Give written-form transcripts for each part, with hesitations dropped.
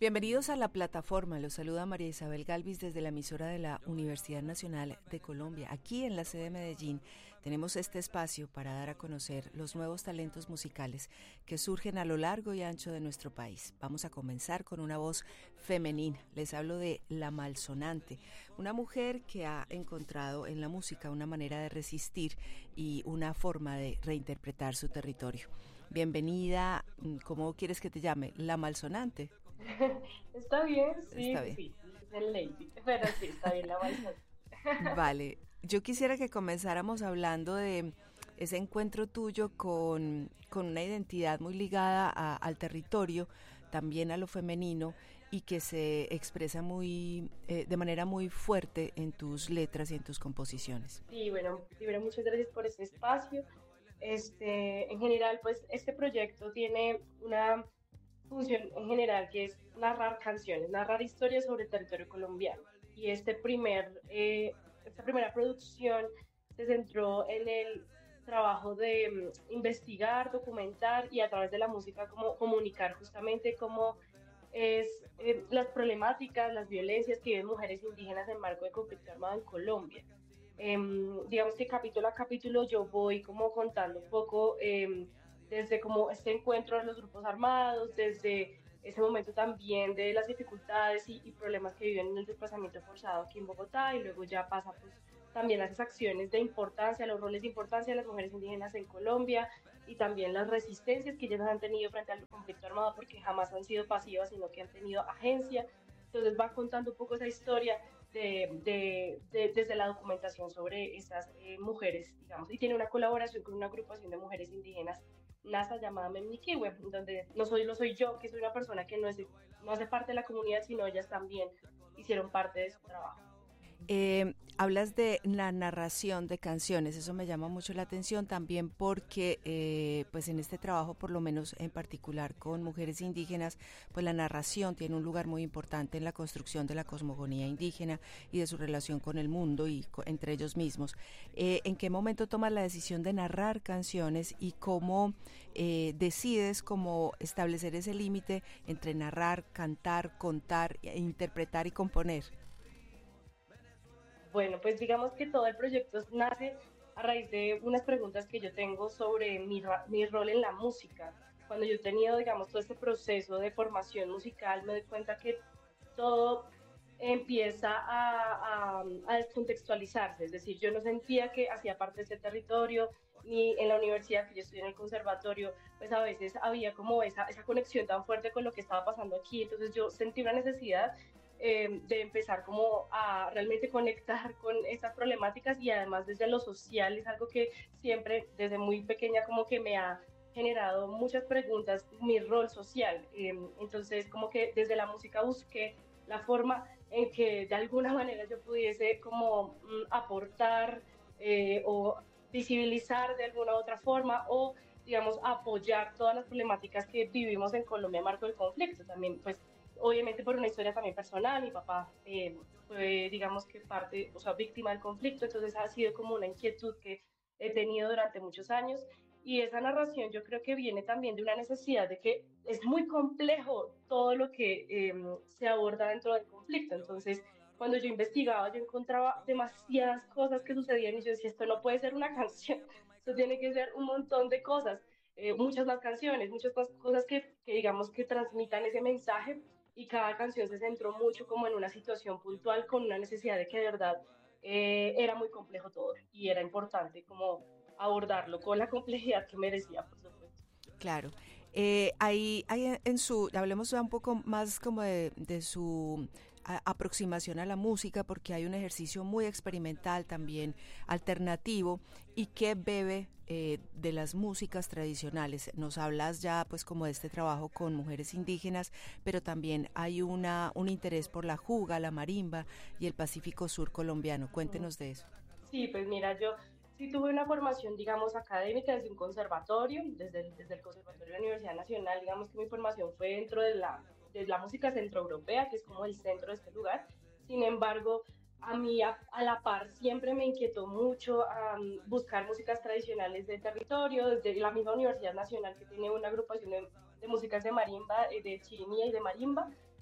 Bienvenidos a La Plataforma. Los saluda María Isabel Galvis desde la emisora de la Universidad Nacional de Colombia. Aquí en la sede de Medellín tenemos este espacio para dar a conocer los nuevos talentos musicales que surgen a lo largo y ancho de nuestro país. Vamos a comenzar con una voz femenina. Les hablo de La Malsonante, una mujer que ha encontrado en la música una manera de resistir y una forma de reinterpretar su territorio. Bienvenida, ¿cómo quieres que te llame? La Malsonante. Está bien, sí, Está bien. sí, es el lady, pero sí, está bien la balsa. Vale, yo quisiera que comenzáramos hablando de ese encuentro tuyo con una identidad muy ligada al territorio, también a lo femenino, y que se expresa de manera muy fuerte en tus letras y en tus composiciones. Sí, bueno, primero muchas gracias por este espacio. En general, pues este proyecto tiene una función en general que es narrar canciones, narrar historias sobre el territorio colombiano. Y esta primera producción se centró en el trabajo de investigar, documentar y a través de la música como comunicar justamente cómo las problemáticas, las violencias que viven mujeres indígenas en marco de conflicto armado en Colombia. Digamos que capítulo a capítulo yo voy como contando un poco desde como este encuentro de los grupos armados, desde ese momento también de las dificultades y problemas que viven en el desplazamiento forzado aquí en Bogotá, y luego ya pasa pues también a esas acciones de importancia, los roles de importancia de las mujeres indígenas en Colombia y también las resistencias que ellas han tenido frente al conflicto armado, porque jamás han sido pasivas, sino que han tenido agencia. Entonces va contando un poco esa historia desde la documentación sobre esas mujeres, digamos, y tiene una colaboración con una agrupación de mujeres indígenas NASA llamada Memnikiwe, donde no soy yo, que soy una persona que no hace parte de la comunidad, sino ellas también hicieron parte de su trabajo. Hablas de la narración de canciones, eso me llama mucho la atención también porque pues en este trabajo, por lo menos en particular con mujeres indígenas, pues la narración tiene un lugar muy importante en la construcción de la cosmogonía indígena y de su relación con el mundo y entre ellos mismos. ¿En qué momento tomas la decisión de narrar canciones y cómo decides cómo establecer ese límite entre narrar, cantar, contar, interpretar y componer? Bueno, pues digamos que todo el proyecto nace a raíz de unas preguntas que yo tengo sobre mi rol en la música. Cuando yo he tenido, digamos, todo este proceso de formación musical, me doy cuenta que todo empieza a descontextualizarse. Es decir, yo no sentía que hacía parte de ese territorio, ni en la universidad, que yo estudié en el conservatorio, pues a veces había como esa conexión tan fuerte con lo que estaba pasando aquí. Entonces yo sentí una necesidad de empezar como a realmente conectar con estas problemáticas, y además desde lo social es algo que siempre desde muy pequeña como que me ha generado muchas preguntas, mi rol social. Entonces como que desde la música busqué la forma en que de alguna manera yo pudiese como aportar o visibilizar de alguna otra forma, o digamos apoyar todas las problemáticas que vivimos en Colombia en marco del conflicto. También pues obviamente por una historia también personal. Mi papá fue, digamos que parte, o sea, víctima del conflicto, entonces ha sido como una inquietud que he tenido durante muchos años. Y esa narración yo creo que viene también de una necesidad de que es muy complejo todo lo que se aborda dentro del conflicto. Entonces, cuando yo investigaba, yo encontraba demasiadas cosas que sucedían y yo decía, esto no puede ser una canción, esto tiene que ser un montón de cosas. Muchas más canciones, muchas más cosas que digamos que transmitan ese mensaje, y cada canción se centró mucho como en una situación puntual con una necesidad de que de verdad era muy complejo todo y era importante como abordarlo con la complejidad que merecía, por supuesto. Claro. Hay en su, hablemos ya un poco más como de su aproximación a la música, porque hay un ejercicio muy experimental también, alternativo, y que bebe de las músicas tradicionales. Nos hablas ya pues como de este trabajo con mujeres indígenas, pero también hay un interés por la juga, la marimba y el Pacífico Sur colombiano. Cuéntenos de eso. Sí, pues mira, yo sí tuve una formación, digamos, académica desde un conservatorio, desde el Conservatorio de la Universidad Nacional. Digamos que mi formación fue dentro de la música centroeuropea, que es como el centro de este lugar. Sin embargo, a mí a la par siempre me inquietó mucho buscar músicas tradicionales del territorio, desde la misma Universidad Nacional, que tiene una agrupación de músicas de marimba, de chirimía y de marimba.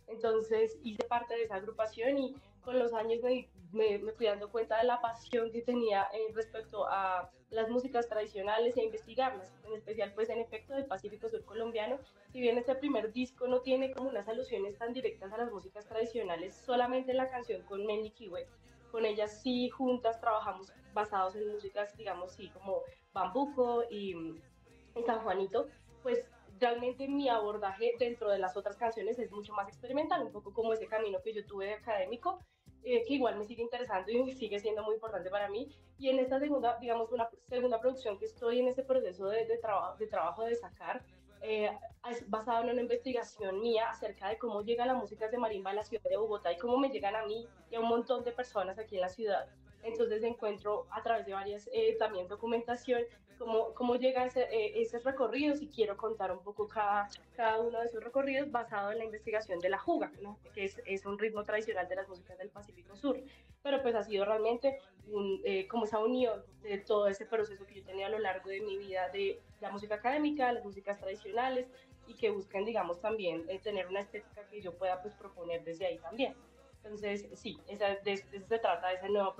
Entonces hice parte de esa agrupación y con los años me fui dando cuenta de la pasión que tenía respecto a las músicas tradicionales e investigarlas, en especial pues en efecto del Pacífico Sur colombiano. Si bien este primer disco no tiene como unas alusiones tan directas a las músicas tradicionales, solamente en la canción con Mendy Kiwe, con ellas sí juntas trabajamos basados en músicas, digamos, sí, como Bambuco y San Juanito, pues realmente mi abordaje dentro de las otras canciones es mucho más experimental, un poco como ese camino que yo tuve de académico, que igual me sigue interesando y sigue siendo muy importante para mí. Y en esta segunda, digamos, una segunda producción que estoy en ese proceso de trabajo de sacar, es basado en una investigación mía acerca de cómo llega la música de marimba a la ciudad de Bogotá y cómo me llegan a mí y a un montón de personas aquí en la ciudad. Entonces encuentro a través de varias también documentación cómo llega esos recorridos y quiero contar un poco cada uno de esos recorridos basado en la investigación de la juga, ¿no? Que es un ritmo tradicional de las músicas del Pacífico Sur. Pero pues ha sido realmente como esa unión de todo ese proceso que yo tenía a lo largo de mi vida de la música académica, las músicas tradicionales y que busquen, digamos, también tener una estética que yo pueda pues proponer desde ahí también. Entonces, sí, de eso se trata ese nuevo